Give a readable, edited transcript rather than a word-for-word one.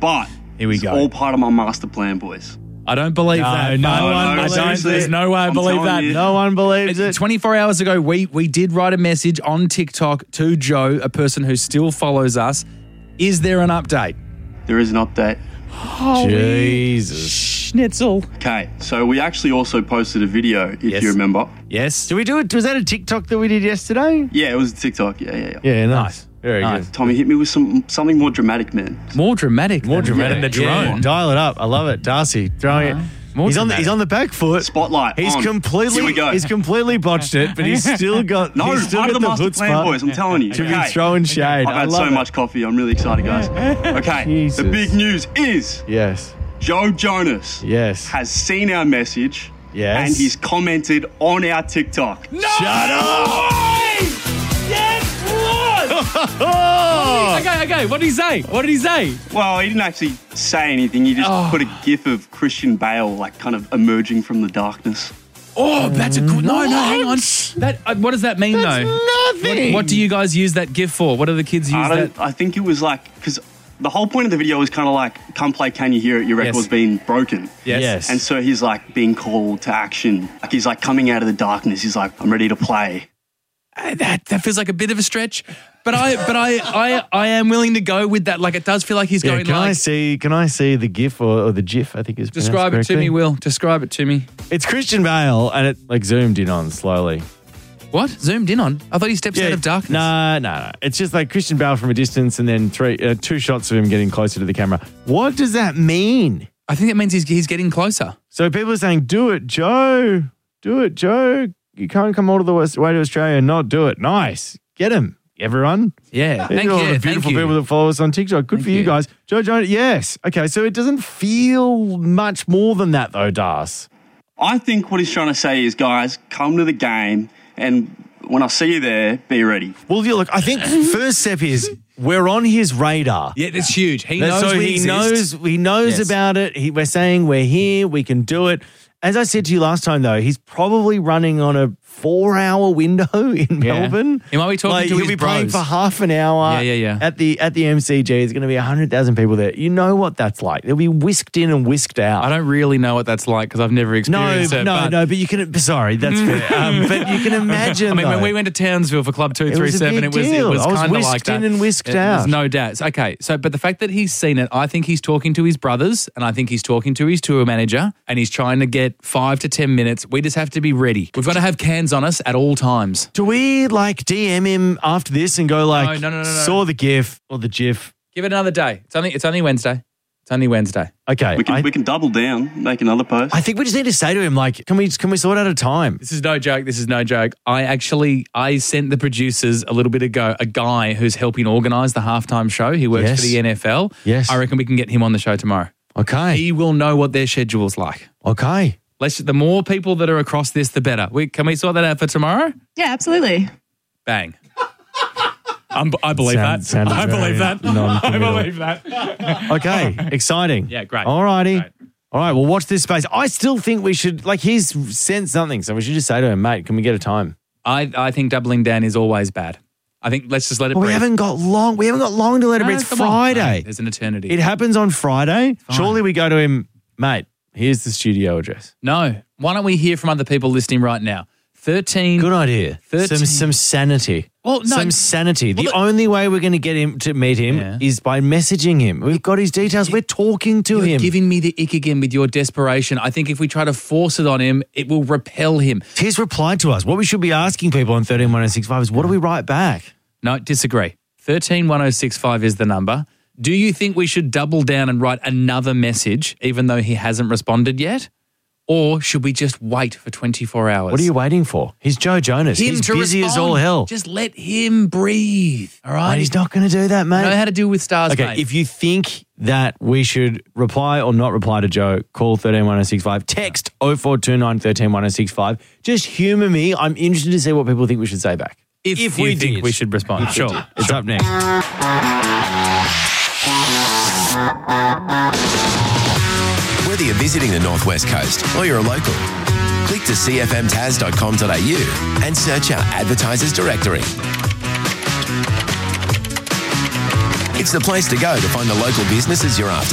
But Here we it's go. all part of my master plan, boys. I don't believe that. no, I don't. seriously. There's no way I I'm believe telling that. you. No one believes it. 24 hours ago, we did write a message on TikTok to Joe, a person who still follows us. Is there an update? There is an update. Jesus. Schnitzel. Okay, so we actually also posted a video, if Yes. you remember. Yes. Did we do it? Was that a TikTok that we did yesterday? Yeah, it was TikTok. Yeah. Yeah, nice. Very Nice. good. Tommy, hit me with something more dramatic, man. More dramatic. More dramatic. than the drone. Dial it up. I love it. Darcy throwing it. More He's dramatic. on the back foot. Spotlight He's on. completely Here we go. He's completely botched it, but he's still got No, he's still part of got the the master plan, chutzpah boys. I'm telling you. to be Okay. throwing shade. I've I had love so it. much coffee. I'm really excited, guys. Okay, Jesus. the big news is Yes. Joe Jonas Yes. has seen our message Yes. and he's commented on our TikTok. Shut up! Oh! Okay. What did he say? Well, he didn't actually say anything. He just put a gif of Christian Bale, like kind of emerging from the darkness. Oh, that's a good... No, hang on. What does that mean, though? Nothing. What do you guys use that GIF for? What do the kids use that? I think it was like, because the whole point of the video was kind of like, come play Can You Hear It? Your record's Yes. been broken. Yes. And so he's like being called to action. Like he's like coming out of the darkness. He's like, I'm ready to play. That feels like a bit of a stretch, but I am willing to go with that. Like it does feel like he's going Can like. I see the GIF or the GIF? I think is Describe it to me, Will. Describe it to me. It's Christian Bale, and it like zoomed in on slowly. What? Zoomed in on? I thought he steps out of darkness. No. It's just like Christian Bale from a distance, and then two shots of him getting closer to the camera. What does that mean? I think it means he's getting closer. So people are saying, "Do it, Joe. Do it, Joe. You can't come all the way to Australia and not do it." Nice. Get him, everyone. Yeah. Thank all the beautiful people that follow us on TikTok. Good for you guys. Joe Jonas, yes. Okay, so it doesn't feel much more than that though, Das. I think what he's trying to say is, guys, come to the game, and when I see you there, be ready. Well, look, I think first step is we're on his radar. Yeah, that's huge. He knows So we he exist. knows Yes. about it. We're saying we're here, we can do it. As I said to you last time, though, he's probably running on a 4-hour window in Melbourne. He might be talking to he'll his be playing bros. for half an hour. Yeah. At the MCG, there's going to be 100,000 people there. You know what that's like. They'll be whisked in and whisked out. I don't really know what that's like because I've never experienced it. but but you can. Sorry, that's fair. But you can imagine. I mean, when though, we went to Townsville for Club it was a 237, big it was deal. I was kind of whisked like that. in and whisked There's out. no doubt. Okay, but the fact that he's seen it, I think he's talking to his brothers, and I think he's talking to his tour manager, and he's trying to get 5 to 10 minutes. We just have to be ready. We've got to have cans on us at all times. Do we like DM him after this and go like, No. saw the GIF or the GIF? Give it another day. It's only Wednesday. It's only Wednesday. Okay, We can double down, make another post. I think we just need to say to him like, can we sort out a time? This is no joke. I sent the producers a little bit ago a guy who's helping organise the halftime show. He works Yes. for the NFL. Yes. I reckon we can get him on the show tomorrow. Okay, He will know what their schedule's like. okay. The more people that are across this, the better. Can we sort that out for tomorrow? Yeah, absolutely. Bang. I believe Sounded I believe very that. I non-committal. believe that. Okay, exciting. Yeah, great. All righty. Great. All right, well, watch this space. I still think we should, like, he's sent something, so we should just say to him, mate, can we get a time? I think doubling down is always bad. I think let's just let it Well, we breathe. haven't got long. We haven't got long to let it breathe. It's Come on. Friday. No, there's an eternity. It happens on Friday. Surely we go to him, mate, here's the studio address. No. Why don't we hear from other people listening right now? 13. Good idea. 13. Some sanity. Well, no. Some sanity. Well, the only way we're going to get him to meet him Yeah. is by messaging him. We've got his details. We're talking to You're him. giving me the ick again with your desperation. I think if we try to force it on him, it will repel him. He's replied to us. What we should be asking people on 131065 is, what do we write back? No, disagree. 131065 is the number. Do you think we should double down and write another message even though he hasn't responded yet? Or should we just wait for 24 hours? What are you waiting for? He's Joe Jonas. Him He's to busy as respond. all hell. Just let him breathe, all right? Mate, he's not going to do that, mate. know how to deal with stars, Okay, mate. if you think that we should reply or not reply to Joe, call 131065. Text 0429 131065. Just humour me. I'm interested to see what people think we should say back. If we think we should respond. Sure. It's up next. Whether you're visiting the Northwest Coast or you're a local, click to cfmtaz.com.au and search our advertisers directory. It's the place to go to find the local businesses you're after.